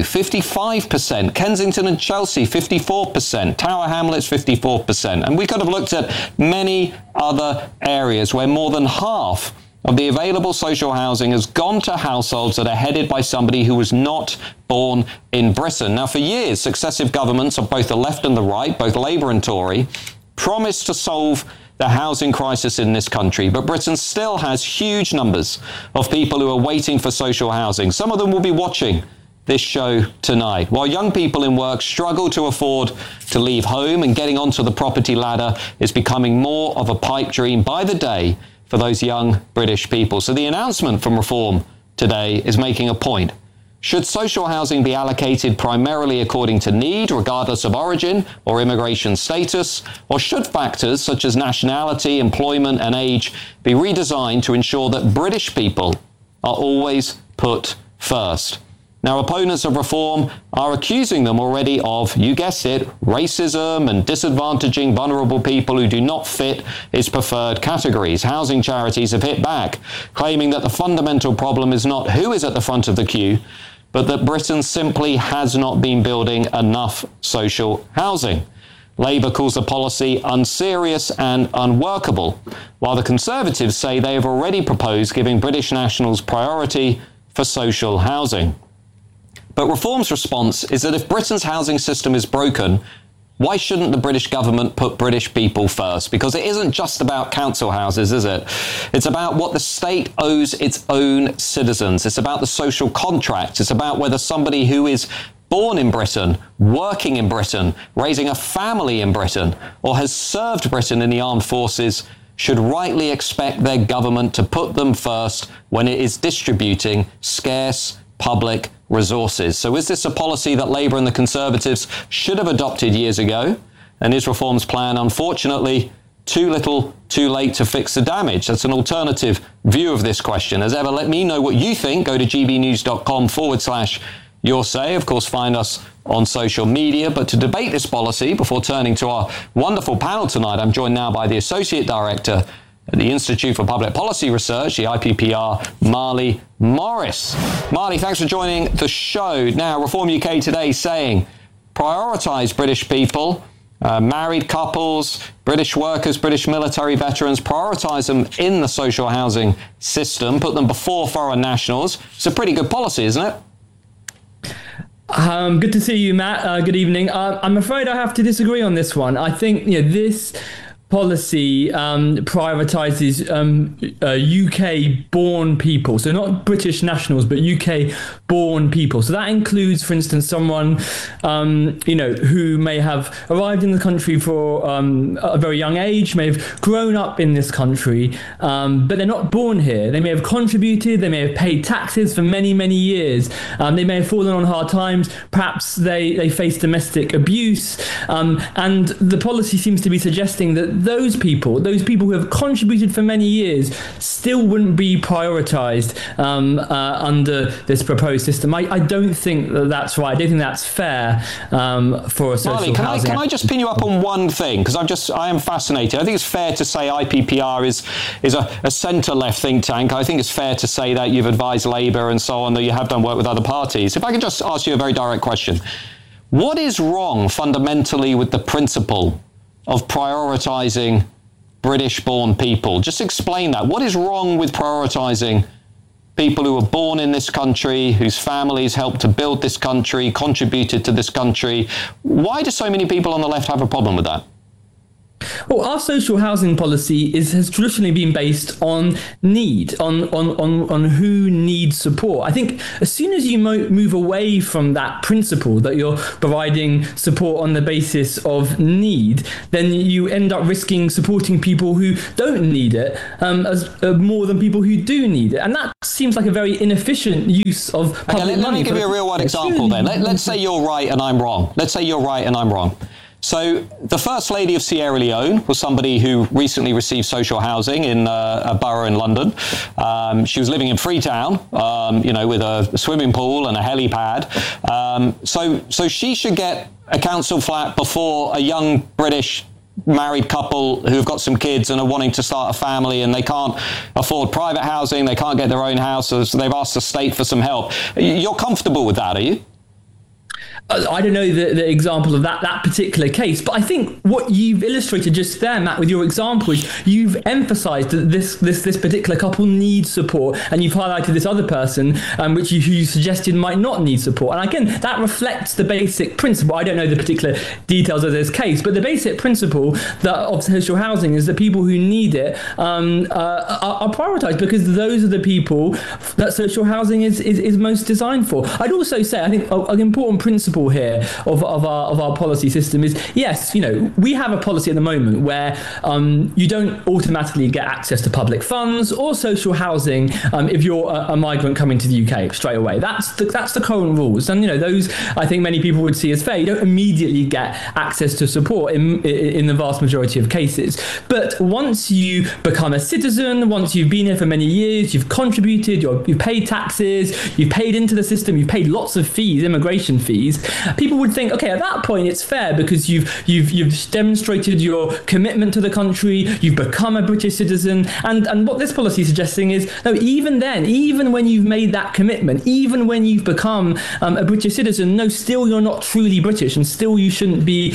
55%. Kensington and Chelsea, 54%. Tower Hamlets, 54%. And we could have looked at many other areas where more than half of the available social housing has gone to households that are headed by somebody who was not born in Britain. Now, for years, successive governments of both the left and the right, both Labour and Tory, promised to solve the housing crisis in this country, but Britain still has huge numbers of people who are waiting for social housing. Some of them will be watching this show tonight. While young people in work struggle to afford to leave home, and getting onto the property ladder is becoming more of a pipe dream by the day for those young British people. So the announcement from Reform today is making a point. Should social housing be allocated primarily according to need, regardless of origin or immigration status? Or should factors such as nationality, employment and age be redesigned to ensure that British people are always put first? Now, opponents of Reform are accusing them already of, you guessed it, racism and disadvantaging vulnerable people who do not fit its preferred categories. Housing charities have hit back, claiming that the fundamental problem is not who is at the front of the queue, but that Britain simply has not been building enough social housing. Labour calls the policy unserious and unworkable, while the Conservatives say they have already proposed giving British nationals priority for social housing. But Reform's response is that if Britain's housing system is broken, why shouldn't the British government put British people first? Because it isn't just about council houses, is it? It's about what the state owes its own citizens. It's about the social contract. It's about whether somebody who is born in Britain, working in Britain, raising a family in Britain, or has served Britain in the armed forces should rightly expect their government to put them first when it is distributing scarce public resources. So is this a policy that Labour and the Conservatives should have adopted years ago? And is Reform's plan, unfortunately, too little, too late to fix the damage? That's an alternative view of this question. As ever, let me know what you think. Go to gbnews.com/your say. Of course, find us on social media. But to debate this policy, before turning to our wonderful panel tonight, I'm joined now by the Associate Director at the Institute for Public Policy Research, the IPPR, Marley Morris. Marley, thanks for joining the show. Now, Reform UK today saying prioritise British people, married couples, British workers, British military veterans, prioritise them in the social housing system, put them before foreign nationals. It's a pretty good policy, isn't it?
Good to see you, Matt. Good evening. I'm afraid I have to disagree on this one. I think this policy prioritises UK-born people, so not British nationals, but UK-born people. So that includes, for instance, someone who may have arrived in the country for a very young age, may have grown up in this country, but they're not born here. They may have contributed, they may have paid taxes for many, many years. They may have fallen on hard times. Perhaps they face domestic abuse, and the policy seems to be suggesting that those people who have contributed for many years still wouldn't be prioritised under this proposed system. I don't think that's right. I don't think that's fair for a social housing.
Can I just pin you up on one thing? Because I am fascinated. I think it's fair to say IPPR is a centre-left think tank. I think it's fair to say that you've advised Labour and so on, that you have done work with other parties. If I could just ask you a very direct question. What is wrong fundamentally with the principle of prioritising British-born people? Just explain that. What is wrong with prioritising people who were born in this country, whose families helped to build this country, contributed to this country? Why do so many people on the left have a problem with that?
Well, our social housing policy has traditionally been based on need, on who needs support. I think as soon as you move away from that principle that you're providing support on the basis of need, then you end up risking supporting people who don't need it more than people who do need it. And that seems like a very inefficient use of public money.
Let me give you a real-world example then. Let's say you're right and I'm wrong. So the First Lady of Sierra Leone was somebody who recently received social housing in a borough in London. She was living in Freetown, with a swimming pool and a helipad. So she should get a council flat before a young British married couple who've got some kids and are wanting to start a family, and they can't afford private housing, they can't get their own house, so they've asked the state for some help. You're comfortable with that, are you?
I don't know the example of that particular case, but I think what you've illustrated just there, Matt, with your example is you've emphasised that this particular couple needs support, and you've highlighted this other person, which you suggested might not need support. And again, that reflects the basic principle. I don't know the particular details of this case, but the basic principle of social housing is that people who need it are prioritised, because those are the people that social housing is most designed for. I'd also say, I think an important principle here of our policy system is, yes, we have a policy at the moment where you don't automatically get access to public funds or social housing if you're a migrant coming to the UK straight away. That's the current rules, and those I think many people would see as fair. You don't immediately get access to support in the vast majority of cases. But once you become a citizen, once you've been here for many years, you've contributed, you've paid taxes, you've paid into the system, you've paid lots of fees, immigration fees, people would think, okay, at that point it's fair because you've demonstrated your commitment to the country, you've become a British citizen, and what this policy is suggesting is, no, even then, even when you've made that commitment, even when you've become a British citizen, no, still you're not truly British, and still you shouldn't be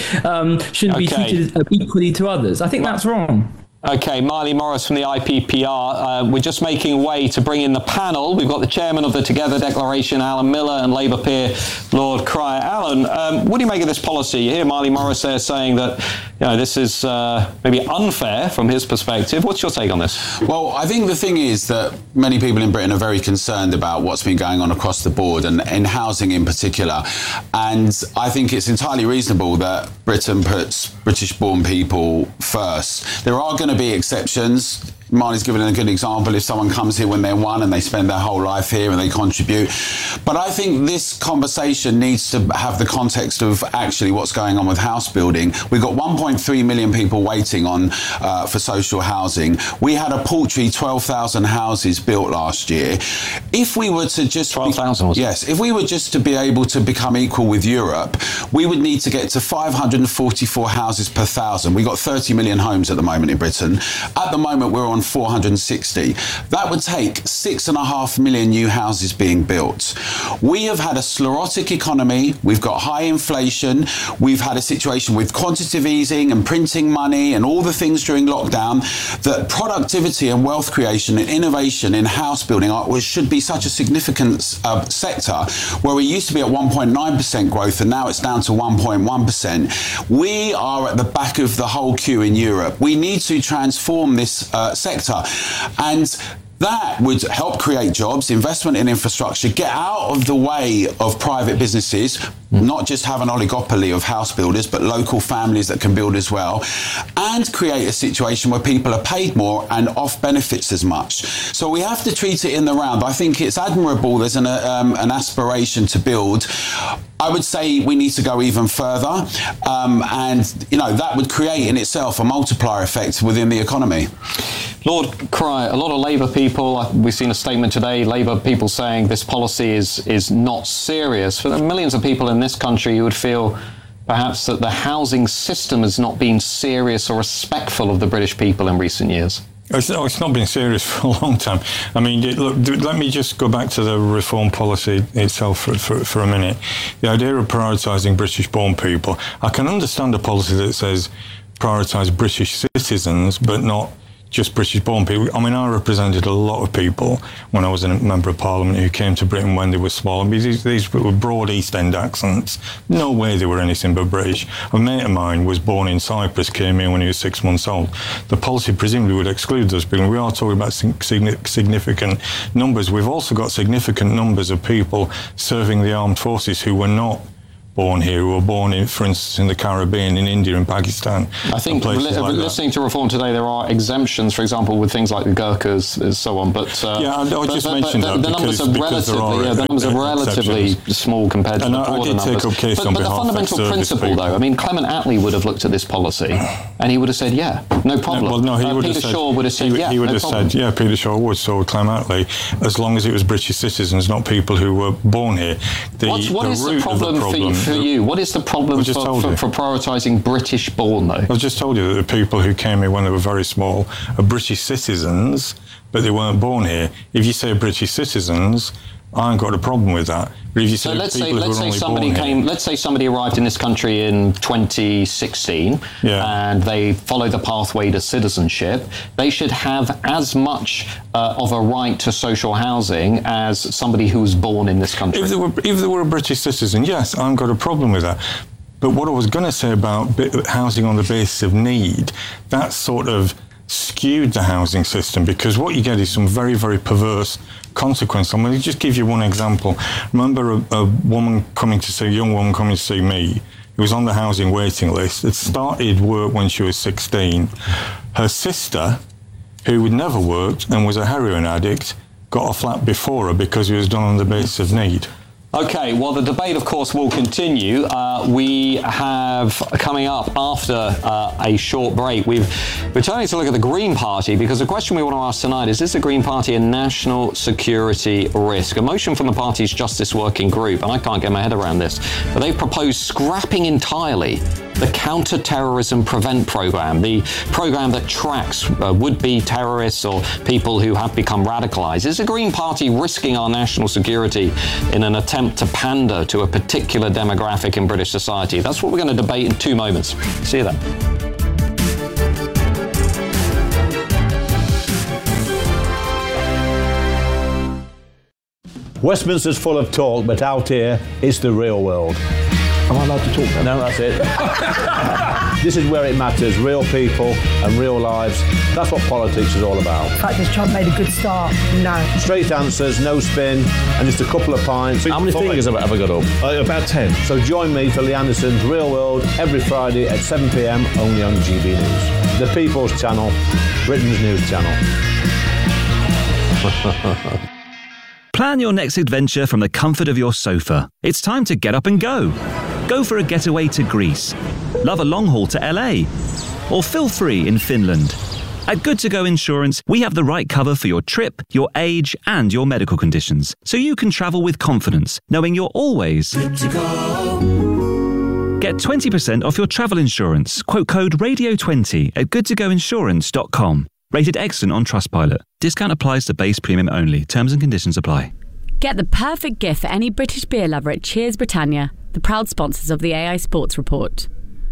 treated equally to others. I think that's wrong.
Okay, Marley Morris from the IPPR. We're just making way to bring in the panel. We've got the chairman of the Together Declaration, Alan Miller, and Labour peer Lord Cryer. Alan, what do you make of this policy? You hear Marley Morris there saying that this is maybe unfair from his perspective. What's your take on this?
Well, I think the thing is that many people in Britain are very concerned about what's been going on across the board, and in housing in particular. And I think it's entirely reasonable that Britain puts British-born people first. There are going to be exceptions. Marley's given a good example. If someone comes here when they're one and they spend their whole life here and they contribute. But I think this conversation needs to have the context of actually what's going on with house building. We've got 1.3 million people waiting on for social housing. We had a paltry 12,000 houses built last year. If we were to just...
12,000,
yes. If we were just to be able to become equal with Europe, we would need to get to 544 houses per thousand. We've got 30 million homes at the moment in Britain. At the moment, we're on 460. That would take 6.5 million new houses being built. We have had a sclerotic economy. We've got high inflation. We've had a situation with quantitative easing and printing money and all the things during lockdown, that productivity and wealth creation and innovation in house building should be such a significant sector, where we used to be at 1.9% growth and now it's down to 1.1%. We are at the back of the whole queue in Europe. We need to transform this sector, and that would help create jobs, investment in infrastructure, get out of the way of private businesses, not just have an oligopoly of house builders, but local families that can build as well, and create a situation where people are paid more and off benefits as much. So we have to treat it in the round. I think it's admirable. There's an aspiration to build. I would say we need to go even further, and that would create in itself a multiplier effect within the economy.
Lord Cryer, a lot of Labour people, we've seen a statement today, Labour people saying this policy is not serious. For the millions of people in this country who would feel perhaps that the housing system has not been serious or respectful of the British people in recent years.
It's not been serious for a long time. I mean, let me just go back to the reform policy itself for a minute. The idea of prioritising British-born people, I can understand a policy that says prioritise British citizens, but not just British-born people. I mean, I represented a lot of people when I was a member of Parliament who came to Britain when they were small. I mean, these were broad East End accents. No way they were anything but British. A mate of mine was born in Cyprus, came here when he was 6 months old. The policy presumably would exclude those people. We are talking about significant numbers. We've also got significant numbers of people serving the armed forces who were not born here, who were born in, for instance, in the Caribbean, in India and Pakistan.
I think listening to Reform today, there are exemptions, for example, with things like the Gurkhas and so on. But
I just mentioned that
the numbers are relatively small compared to the broader numbers.
Take up case on
but the fundamental principle, though, I mean, Clement Attlee would have looked at this policy and he would have said, yeah, no problem. Peter Shaw would have said, yeah, no problem.
Peter Shaw would, so would Clement Attlee, as long as it was British citizens, not people who were born here.
What is the problem for you? What is the problem for prioritising British-born, though?
I've just told you that the people who came here when they were very small are British citizens, but they weren't born here. If you say British citizens, I ain't got a problem with that. But if you say let's
say somebody arrived in this country in 2016 and they follow the pathway to citizenship, they should have as much of a right to social housing as somebody who was born in this country.
If they were a British citizen, yes, I haven't got a problem with that. But what I was going to say about housing on the basis of need, that sort of skewed the housing system, because what you get is some very, very perverse consequence. I'm going to just give you one example. Remember a young woman coming to see me, who was on the housing waiting list, had started work when she was 16. Her sister, who had never worked and was a heroin addict, got a flat before her because it was done on the basis of need.
OK, well, the debate, of course, will continue. We have, coming up after a short break, we're turning to look at the Green Party, because the question we want to ask tonight is the Green Party a national security risk? A motion from the party's Justice Working Group, and I can't get my head around this, but they've proposed scrapping entirely the Counter-Terrorism Prevent Programme, the programme that tracks would-be terrorists or people who have become radicalised. Is the Green Party risking our national security in an attempt to pander to a particular demographic in British society? That's what we're going to debate in 2 moments. See you then.
Westminster's full of talk, but out here, it's the real world. Am I allowed to talk then? No, that's it. This is where it matters, real people and real lives. That's what politics is all about.
In fact, has Trump made a good start? No.
Straight answers, no spin, and just a couple of pints.
How many fingers have I got up?
About 10. So join me for Lee Anderson's Real World every Friday at 7 p.m, only on GB News. The People's Channel, Britain's news channel.
Plan your next adventure from the comfort of your sofa. It's time to get up and go. Go for a getaway to Greece. Love a long haul to LA. Or feel free in Finland. At Good To Go Insurance, we have the right cover for your trip, your age, and your medical conditions, so you can travel with confidence, knowing you're always good to go. Get 20% off your travel insurance. Quote code RADIO20 at goodtogoinsurance.com. Rated excellent on Trustpilot. Discount applies to base premium only. Terms and conditions apply.
Get the perfect gift for any British beer lover at Cheers Britannia, the proud sponsors of the AI Sports Report.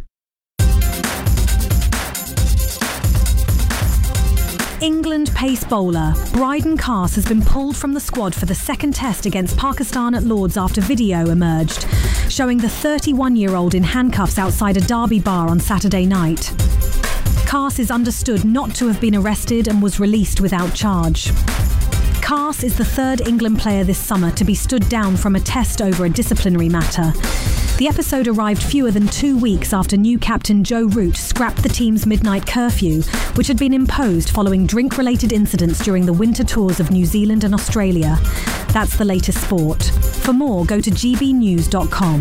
England pace bowler Brydon Carse has been pulled from the squad for the second test against Pakistan at Lords after video emerged, showing the 31-year-old in handcuffs outside a Derby bar on Saturday night. Carse is understood not to have been arrested and was released without charge. Carse is the third England player this summer to be stood down from a test over a disciplinary matter. The episode arrived fewer than 2 weeks after new captain Joe Root scrapped the team's midnight curfew, which had been imposed following drink-related incidents during the winter tours of New Zealand and Australia. That's the latest sport. For more, go to gbnews.com.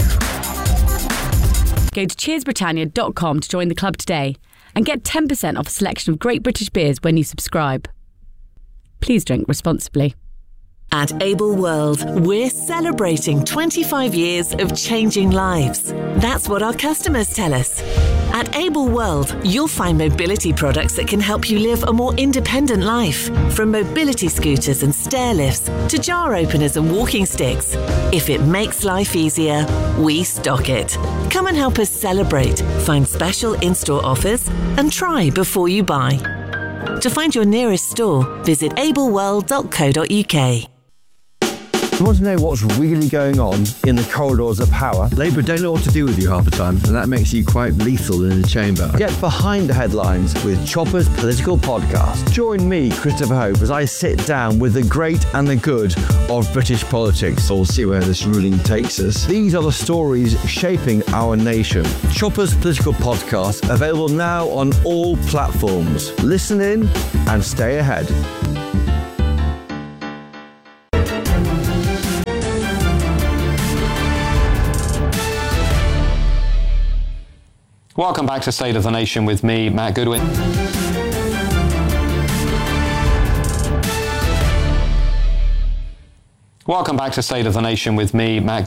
Go to cheersbritannia.com to join the club today and get 10% off a selection of great British beers when you subscribe. Please drink responsibly.
At Able World, we're celebrating 25 years of changing lives. That's what our customers tell us. At Able World, you'll find mobility products that can help you live a more independent life. From mobility scooters and stair lifts to jar openers and walking sticks. If it makes life easier, we stock it. Come and help us celebrate, find special in-store offers, and try before you buy. To find your nearest store, visit ableworld.co.uk.
You want to know what's really going on in the corridors of power? Labour don't know what to do with you half the time, and that makes you quite lethal in the chamber. Get behind the headlines with Chopper's Political Podcast. Join me, Christopher Hope, as I sit down with the great and the good of British politics. We'll see where this ruling takes us. These are the stories shaping our nation. Chopper's Political Podcast, available now on all platforms. Listen in and stay ahead.
Welcome back to State of the Nation with me, Matt Goodwin. Welcome back to State of the Nation with me, Matt